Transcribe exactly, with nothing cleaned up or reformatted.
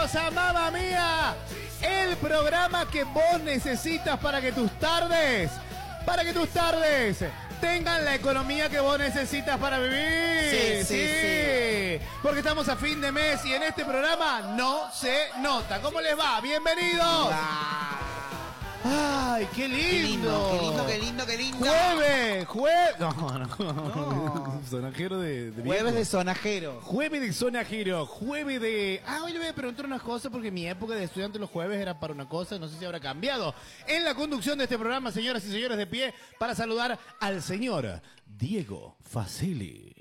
bienvenidos a Mamma Mía, el programa que vos necesitas para que tus tardes, para que tus tardes tengan la economía que vos necesitas para vivir. Sí, sí, sí, sí. Porque estamos a fin de mes y en este programa no se nota. ¿Cómo les va? Bienvenidos. Ay, qué lindo. Qué lindo, qué lindo, qué lindo. Jueves, jueves. No, no, No. Sonajero de, de Jueves viejo. de sonajero. Jueves de sonajero, jueves de... Ah, hoy le voy a preguntar unas cosas porque mi época de estudiante los jueves era para una cosa, no sé si habrá cambiado. En la conducción de este programa, señoras y señores, de pie, para saludar al señor Diego Facili.